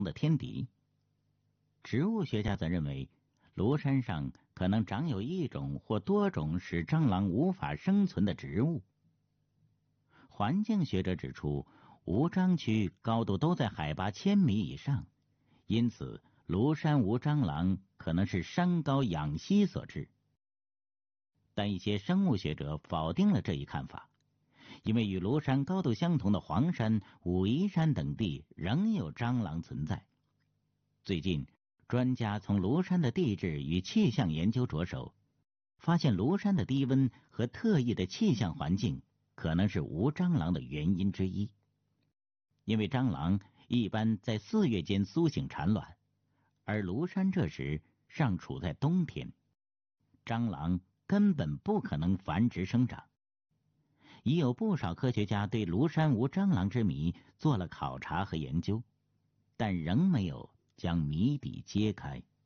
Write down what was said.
的天敌。植物学家则认为，庐山上可能长有一种或多种使蟑螂无法生存的植物。环境学者指出，无蟑区高度都在海拔1000米以上，因此庐山无蟑螂可能是山高氧稀所致。但一些生物学者否定了这一看法，因为与庐山高度相同的黄山、武夷山等地仍有蟑螂存在。最近，专家从庐山的地质与气象研究着手，发现庐山的低温和特异的气象环境可能是无蟑螂的原因之一。因为蟑螂一般在4月间苏醒产卵，而庐山这时尚处在冬天，蟑螂根本不可能繁殖生长。已有不少科学家对庐山无蟑螂之谜做了考察和研究，但仍没有将谜底揭开。